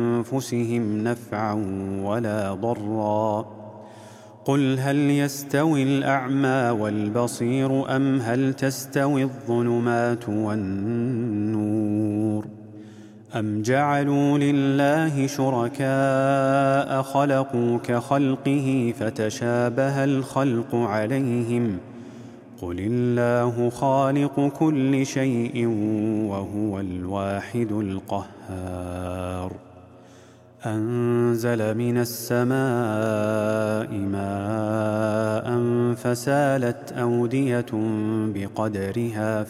أنفسهم نفعا ولا ضرا. قل هل يستوي الأعمى والبصير أم هل تستوي الظلمات والنور أم جعلوا لله شركاء خلقوا كخلقه فتشابه الخلق عليهم قل الله خالق كل شيء وهو الواحد القهار. أنزل من السماء ماء فسالت أودية بقدرها